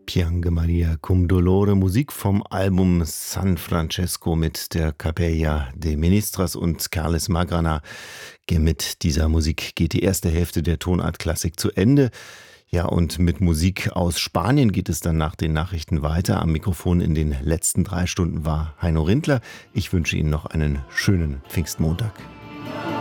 Piange Maria cum Dolore, Musik vom Album San Francesco mit der Capella de Ministras und Carles Magrana. Mit dieser Musik geht die erste Hälfte der Tonart Klassik zu Ende. Ja, und mit Musik aus Spanien geht es dann nach den Nachrichten weiter. Am Mikrofon in den letzten 3 Stunden war Heino Rindler. Ich wünsche Ihnen noch einen schönen Pfingstmontag.